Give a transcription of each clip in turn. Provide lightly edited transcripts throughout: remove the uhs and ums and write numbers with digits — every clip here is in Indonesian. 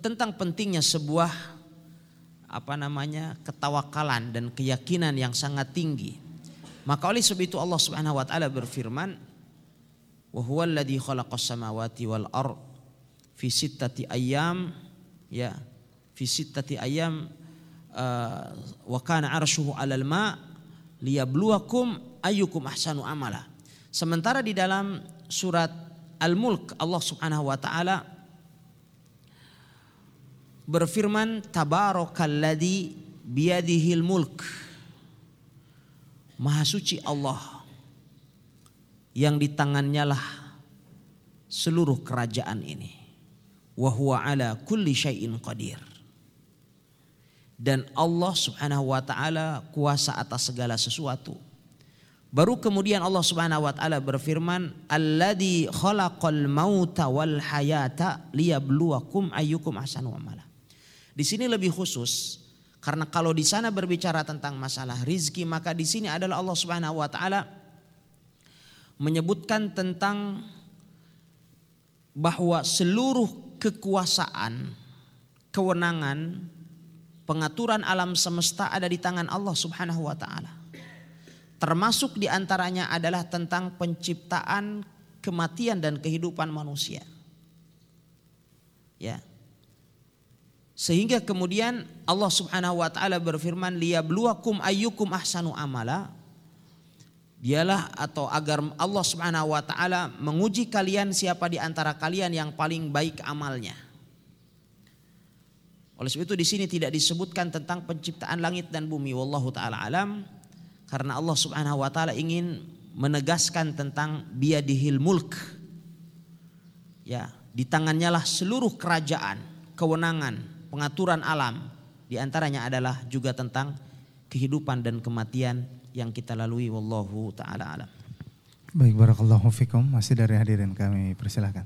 tentang pentingnya sebuah ketawakalan dan keyakinan yang sangat tinggi. Maka oleh sebab itu Allah Subhanahu wa taala berfirman, "Wa huwal ladzi khalaqas samawati wal ard fi sittati ayyam wa kana 'arshuhu 'alal ma' liyabluwakum ayyukum ahsanu amala." Sementara di dalam surat Al-Mulk Allah Subhanahu wa taala berfirman, "Tabarakalladzi biyadihil mulk." Maha suci Allah yang di tangannya lah seluruh kerajaan ini. Wa huwa ala kulli syai'in qadir. Dan Allah Subhanahu wa taala kuasa atas segala sesuatu. Baru kemudian Allah Subhanahu wa taala berfirman, "Alladzi khalaqal mauta wal hayata liyabluwakum ayyukum ahsanu amala." Di sini lebih khusus karena kalau di sana berbicara tentang masalah rizki, maka di sini adalah Allah Subhanahu wa taala menyebutkan tentang bahwa seluruh kekuasaan, kewenangan, pengaturan alam semesta ada di tangan Allah Subhanahu wa taala. Termasuk di antaranya adalah tentang penciptaan, kematian dan kehidupan manusia. Ya. Sehingga kemudian Allah Subhanahu wa taala berfirman, liyabluwakum ayyukum ahsanu amala. Dialah atau agar Allah Subhanahu wa taala menguji kalian siapa di antara kalian yang paling baik amalnya. Oleh sebab itu di sini tidak disebutkan tentang penciptaan langit dan bumi, wallahu taala alam, karena Allah Subhanahu wa taala ingin menegaskan tentang biyadihil mulk. Ya, di tangannya lah seluruh kerajaan, kewenangan, pengaturan alam, di antaranya adalah juga tentang kehidupan dan kematian yang kita lalui, wallahu taala alam. Baik, barakallahu fikum. Masih dari hadirin kami persilahkan.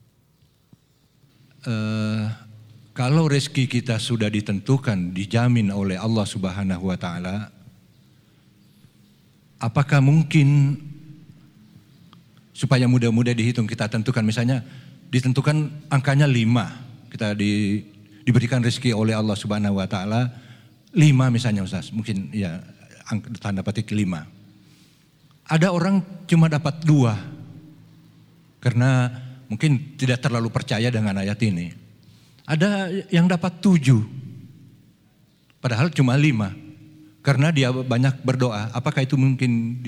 Kalau rezeki kita sudah ditentukan, dijamin oleh Allah Subhanahu wa taala, apakah mungkin supaya mudah-mudah dihitung, kita tentukan misalnya ditentukan angkanya 5, kita diberikan rezeki oleh Allah Subhanahu wa taala 5 misalnya Ustaz, mungkin ya tanda petik 5. Ada orang cuma dapat 2 karena mungkin tidak terlalu percaya dengan ayat ini. Ada yang dapat 7 padahal cuma 5 karena dia banyak berdoa. Apakah itu mungkin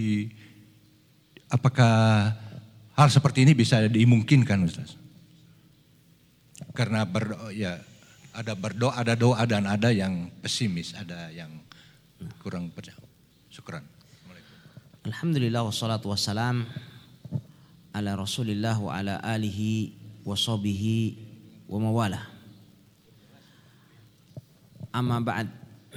apakah hal seperti ini bisa dimungkinkan Ustaz? Karena ada berdoa, ada doa dan ada yang pesimis, ada yang kurang percaya. Syukran. Alhamdulillah wassalatu wassalam ala Rasulillah wa ala alihi wa sahbihi wa mawalah. Amma ba'd.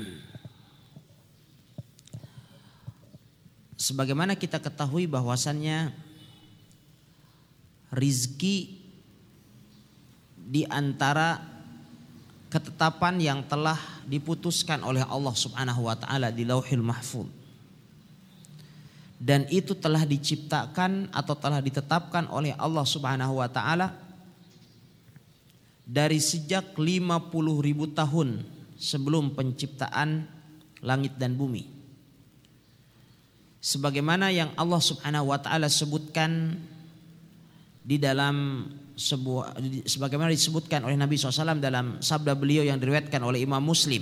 Sebagaimana kita ketahui bahwasannya rizki di antara ketetapan yang telah diputuskan oleh Allah Subhanahu wa taala di Lauhil Mahfuz. Dan itu telah diciptakan atau telah ditetapkan oleh Allah Subhanahu wa taala dari sejak 50.000 tahun sebelum penciptaan langit dan bumi. Sebagaimana yang Allah Subhanahu wa taala sebutkan di dalam sebagaimana disebutkan oleh Nabi SAW dalam sabda beliau yang diriwayatkan oleh Imam Muslim.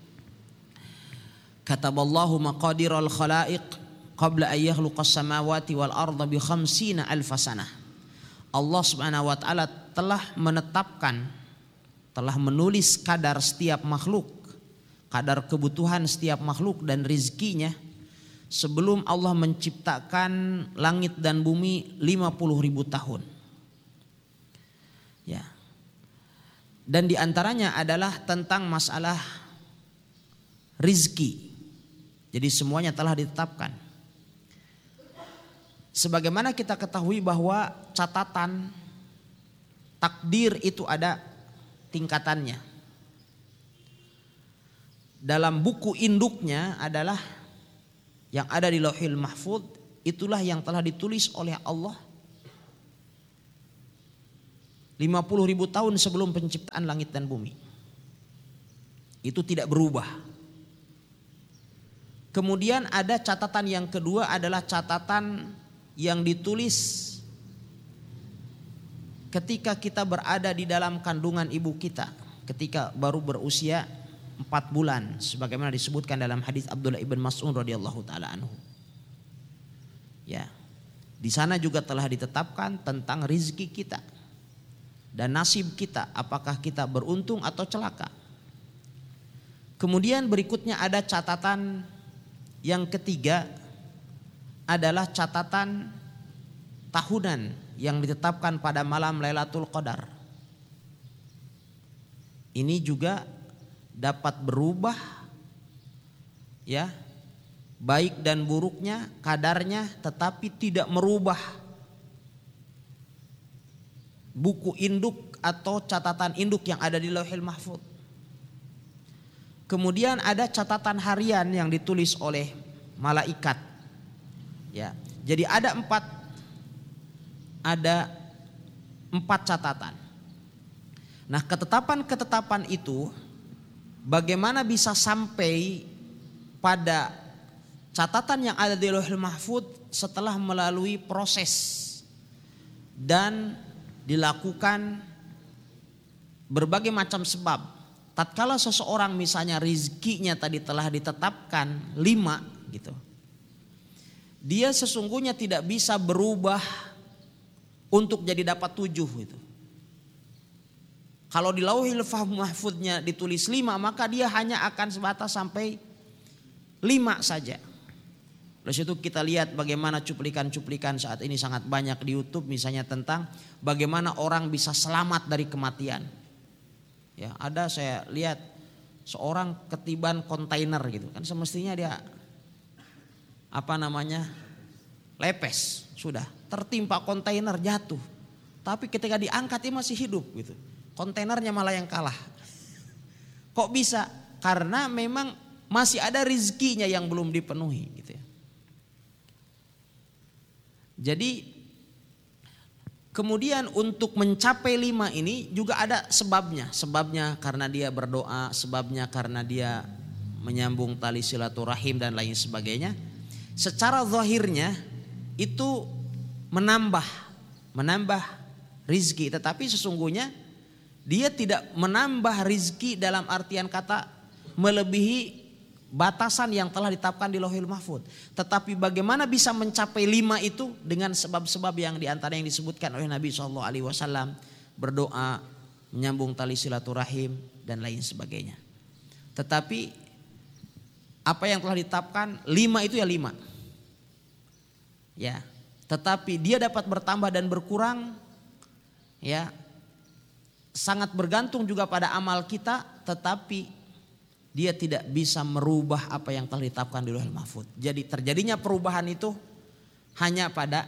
Kataballahu maqadiral khalaiq qabla an yakhluqas samawati wal arda bi 50.000 sanah. Allah Subhanahu wa taala telah menetapkan, telah menulis kadar setiap makhluk, kadar kebutuhan setiap makhluk dan rizkinya sebelum Allah menciptakan langit dan bumi 50.000 tahun. Ya. Dan diantaranya adalah tentang masalah rizki. Jadi semuanya telah ditetapkan. Sebagaimana kita ketahui bahwa catatan takdir itu ada tingkatannya. Dalam buku induknya adalah yang ada di Lauhil Mahfuz, itulah yang telah ditulis oleh Allah 50.000 tahun sebelum penciptaan langit dan bumi. Itu tidak berubah. Kemudian ada catatan yang kedua adalah catatan yang ditulis ketika kita berada di dalam kandungan ibu kita, ketika baru berusia 4 bulan, sebagaimana disebutkan dalam hadis Abdullah ibn Mas'ud radhiyallahu taala anhu. Ya, di sana juga telah ditetapkan tentang rizki kita dan nasib kita, apakah kita beruntung atau celaka. Kemudian berikutnya ada catatan yang ketiga adalah catatan tahunan yang ditetapkan pada malam Lailatul Qadar. Ini juga dapat berubah, ya, baik dan buruknya kadarnya, tetapi tidak merubah buku induk atau catatan induk yang ada di Lauhil Mahfuz. Kemudian ada catatan harian yang ditulis oleh malaikat. Ya, jadi ada empat catatan. Nah, ketetapan-ketetapan itu bagaimana bisa sampai pada catatan yang ada di Lauhul Mahfuz setelah melalui proses dan dilakukan berbagai macam sebab. Tatkala seseorang misalnya rizkinya tadi telah ditetapkan 5 gitu, dia sesungguhnya tidak bisa berubah untuk jadi dapat 7 gitu. Kalau di Lauhil Mahfuznya ditulis 5, maka dia hanya akan sebatas sampai 5 saja. Oleh situ kita lihat bagaimana cuplikan-cuplikan saat ini sangat banyak di YouTube, misalnya tentang bagaimana orang bisa selamat dari kematian. Ya, ada saya lihat seorang ketiban kontainer gitu kan, semestinya dia lepes, sudah tertimpa kontainer, jatuh. Tapi ketika diangkat dia masih hidup gitu. Kontainernya malah yang kalah. Kok bisa? Karena memang masih ada rizkinya yang belum dipenuhi gitu ya. Jadi kemudian untuk mencapai 5 ini juga ada sebabnya. Sebabnya karena dia berdoa, sebabnya karena dia menyambung tali silaturahim dan lain sebagainya. Secara zahirnya itu menambah rizki, tetapi sesungguhnya dia tidak menambah rizki dalam artian kata melebihi batasan yang telah ditetapkan di Lauhil Mahfuz. Tetapi bagaimana bisa mencapai 5 itu dengan sebab-sebab yang diantara yang disebutkan oleh Nabi SAW, berdoa, menyambung tali silaturahim dan lain sebagainya. Tetapi apa yang telah ditetapkan 5 itu ya 5. Ya, tetapi dia dapat bertambah dan berkurang, ya, sangat bergantung juga pada amal kita, tetapi dia tidak bisa merubah apa yang telah ditetapkan di Lauhul Mahfuz. Jadi terjadinya perubahan itu hanya pada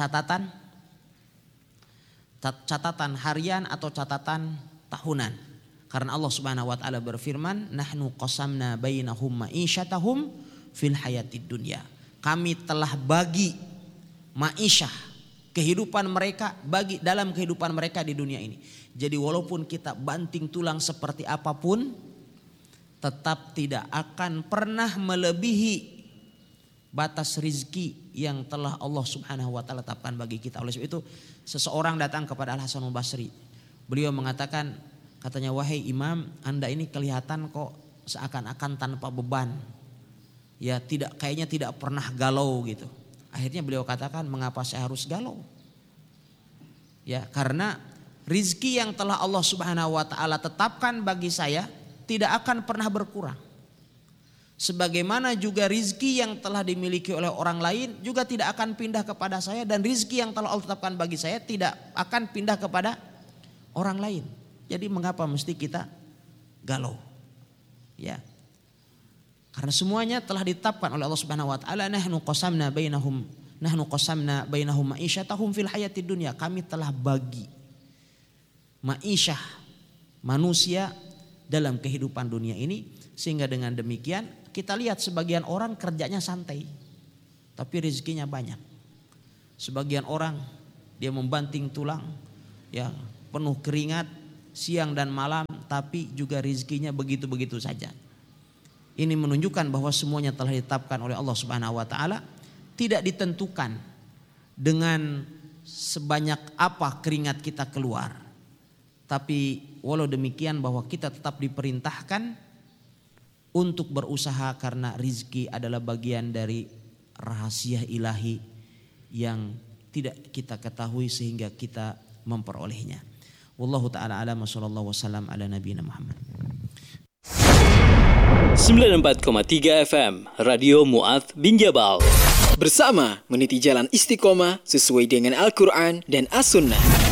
catatan harian atau catatan tahunan. Karena Allah Subhanahu wa taala berfirman, "Nahnu qasamna bainahum ma'isyatahum fil hayatid dunya." Kami telah bagi ma'isyah, kehidupan mereka, bagi dalam kehidupan mereka di dunia ini. Jadi walaupun kita banting tulang seperti apapun, tetap tidak akan pernah melebihi batas rizki yang telah Allah Subhanahu wa taala tetapkan bagi kita. Oleh sebab itu seseorang datang kepada Al Hasanul Basri. Beliau mengatakan, katanya, "Wahai Imam, Anda ini kelihatan kok seakan-akan tanpa beban. Ya, kayaknya tidak pernah galau gitu." Akhirnya beliau katakan, "Mengapa saya harus galau?" Ya, karena rizki yang telah Allah Subhanahu wa taala tetapkan bagi saya tidak akan pernah berkurang. Sebagaimana juga rizki yang telah dimiliki oleh orang lain juga tidak akan pindah kepada saya, dan rizki yang telah Allah tetapkan bagi saya tidak akan pindah kepada orang lain. Jadi mengapa mesti kita galau? Ya. Karena semuanya telah ditetapkan oleh Allah Subhanahu wa taala, nahnu qasamna bainahum ma'isyatahum fil hayatid dunya. Kami telah bagi ma'isyah manusia dalam kehidupan dunia ini, sehingga dengan demikian kita lihat sebagian orang kerjanya santai tapi rezekinya banyak. Sebagian orang dia membanting tulang, ya, penuh keringat siang dan malam, tapi juga rizkinya begitu-begitu saja. Ini menunjukkan bahwa semuanya telah ditetapkan oleh Allah Subhanahu wa taala, tidak ditentukan dengan sebanyak apa keringat kita keluar. Tapi walau demikian bahwa kita tetap diperintahkan untuk berusaha karena rizki adalah bagian dari rahasia ilahi yang tidak kita ketahui sehingga kita memperolehnya. Wallahu ta'ala alam, sallallahu wasallam ala nabiyina Muhammad. 94,3 FM Radio Mu'adz bin Jabal. Bersama meniti jalan istiqomah sesuai dengan Al-Quran dan As-Sunnah.